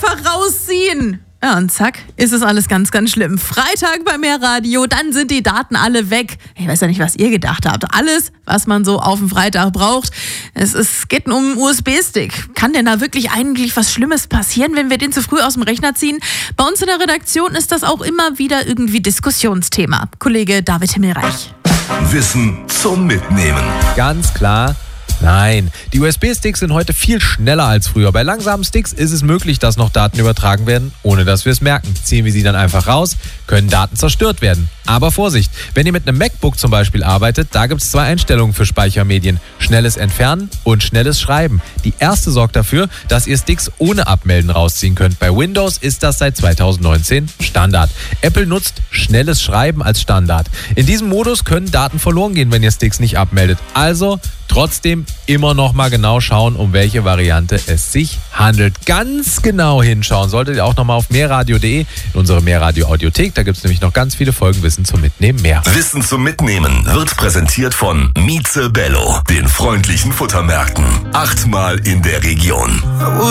einfach rausziehen. Ja, und zack, ist es alles ganz, ganz schlimm. Freitag bei Mehrradio, dann sind die Daten alle weg. Ich weiß ja nicht, was ihr gedacht habt. Alles, was man so auf dem Freitag braucht. Es geht um einen USB-Stick. Kann denn da wirklich eigentlich was Schlimmes passieren, wenn wir den zu früh aus dem Rechner ziehen? Bei uns in der Redaktion ist das auch immer wieder irgendwie Diskussionsthema. Kollege David Himmelreich. Wissen zum Mitnehmen. Ganz klar. Nein, die USB-Sticks sind heute viel schneller als früher. Bei langsamen Sticks ist es möglich, dass noch Daten übertragen werden, ohne dass wir es merken. Ziehen wir sie dann einfach raus, können Daten zerstört werden. Aber Vorsicht, wenn ihr mit einem MacBook zum Beispiel arbeitet, da gibt es 2 Einstellungen für Speichermedien. Schnelles Entfernen und schnelles Schreiben. Die erste sorgt dafür, dass ihr Sticks ohne Abmelden rausziehen könnt. Bei Windows ist das seit 2019 Standard. Apple nutzt schnelles Schreiben als Standard. In diesem Modus können Daten verloren gehen, wenn ihr Sticks nicht abmeldet. Also trotzdem immer noch mal genau schauen, um welche Variante es sich handelt. Ganz genau hinschauen solltet ihr auch noch mal auf mehrradio.de in unsere Mehrradio-Audiothek. Da gibt es nämlich noch ganz viele Folgen Wissen zum Mitnehmen mehr. Wissen zum Mitnehmen wird präsentiert von Mieze Bello, den freundlichen Futtermärkten. 8-mal in der Region.